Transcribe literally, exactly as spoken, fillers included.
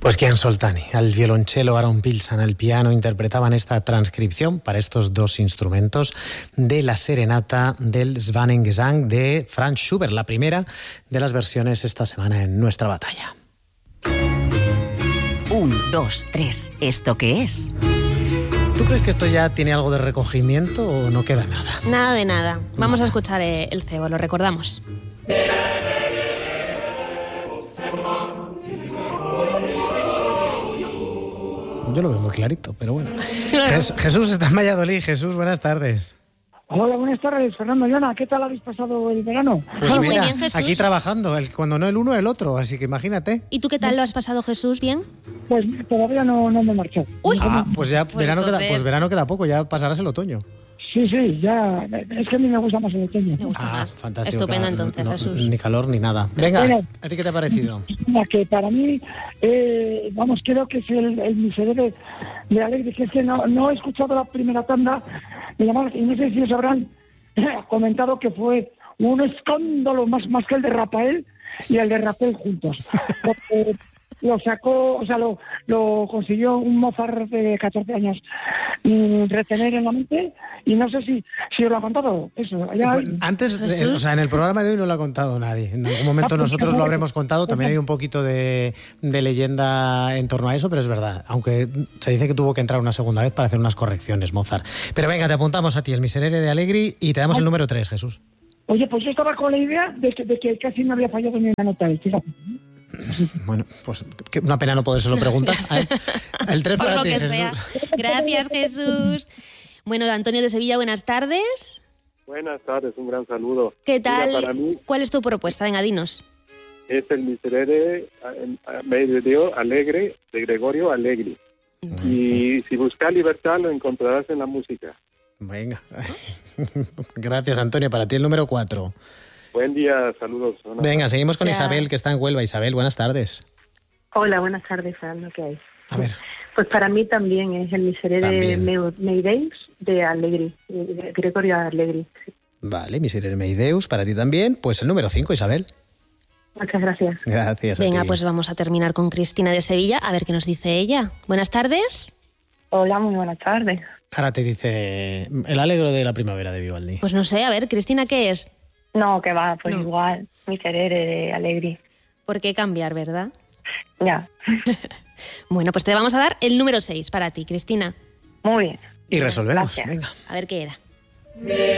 Pues Kian Soltani, al violonchelo, Aaron Pilsan al piano, interpretaban esta transcripción para estos dos instrumentos de la serenata del Schwanengesang de Franz Schubert, la primera de las versiones esta semana en Nuestra Batalla. Un, dos, tres. ¿Esto qué es? ¿Tú crees que esto ya tiene algo de recogimiento o no queda nada? Nada de nada. Vamos nada. a escuchar el cebo, lo recordamos. Yo lo veo muy clarito, pero bueno. Jesús está en Valladolid. Jesús, buenas tardes. Hola, buenas tardes, Fernando y Ana. ¿Qué tal habéis pasado el verano? Pues muy mira, bien, Jesús. Aquí trabajando, el, cuando no el uno, el otro, así que imagínate. ¿Y tú qué tal lo has pasado, Jesús? ¿Bien? Pues todavía no, no me he marchado. Uy. Ah, pues ya Pues verano entonces... queda, pues verano queda poco, ya pasarás el otoño. Sí, sí, ya. Es que a mí me gusta más el otoño. Me gusta Ah, más. fantástico. Estupendo, claro, entonces, no, Jesús. Ni calor ni nada. Venga, Bueno, ¿a ti qué te ha parecido? Que para mí, eh, vamos, creo que es el, el miserere de Alegre, que es que no, no he escuchado la primera tanda, y además, y no sé si os habrán comentado que fue un escándalo más, más que el de Rafael y el de Rafael juntos. Porque lo sacó, o sea, lo, lo consiguió un Mozart de catorce años mm, retener en la mente, y no sé si, si os lo ha contado eso. Ya... Pues antes, eh, o sea, en el programa de hoy no lo ha contado nadie. En algún momento nosotros lo habremos contado, también hay un poquito de, de leyenda en torno a eso, pero es verdad, aunque se dice que tuvo que entrar una segunda vez para hacer unas correcciones, Mozart. Pero venga, te apuntamos a ti, el Miserere de Allegri, y te damos el número tres, Jesús. Oye, pues yo estaba con la idea de que, de que casi no había fallado ni una nota. Fíjate. Bueno, pues qué una pena no podérselo preguntar. El tres para ti, Jesús. Sea. Gracias, Jesús. Bueno, Antonio de Sevilla, buenas tardes. Buenas tardes, un gran saludo. ¿Qué tal? Mira, para mí ¿Cuál es tu propuesta? Venga, dinos. es el Miserere medio alegre de Gregorio Allegri. Uh-huh. Y si buscas libertad lo encontrarás en la música. Venga. Gracias, Antonio. Para ti el número cuatro. Buen día, saludos. Venga, tardes. Seguimos con ya. Isabel, que está en Huelva. Isabel, buenas tardes. Hola, buenas tardes, Fernando, ¿qué hay? A ver. Pues para mí también es el Miserere Meideus de Allegri, de Gregorio Allegri. Sí. Vale, Miserere Meideus, para ti también. Pues el número cinco, Isabel. Muchas gracias. Gracias. Venga, a ti. Pues vamos a terminar con Cristina de Sevilla, a ver qué nos dice ella. Buenas tardes. Hola, muy buenas tardes. Ahora te dice el alegro de la primavera de Vivaldi. Pues no sé, a ver, Cristina, ¿qué es? No, que va, pues no. igual, Miserere de Allegri. ¿Por qué cambiar, verdad? Ya. Bueno, pues te vamos a dar el número seis para ti, Cristina. Muy bien. Y resolvemos, Gracias. Venga. A ver qué era.